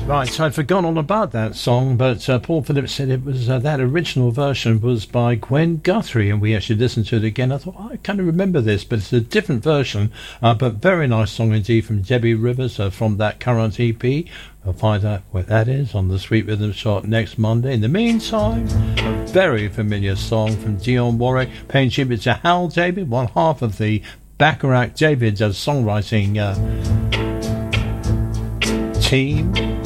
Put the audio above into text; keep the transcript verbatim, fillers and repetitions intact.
Right, I'd forgotten all about that song, but uh, Paul Phillips said it was uh, that original version was by Gwen Guthrie, and we actually listened to it again. I thought, oh, I kind of remember this, but it's a different version, uh, but very nice song indeed from Debbie Rivers uh, from that current E P. We'll find out what that is on the Sweet Rhythm Shot next Monday. In the meantime, a very familiar song from Dionne Warwick, paying tribute to Hal David, one half of the Bacharach David uh, songwriting uh, team.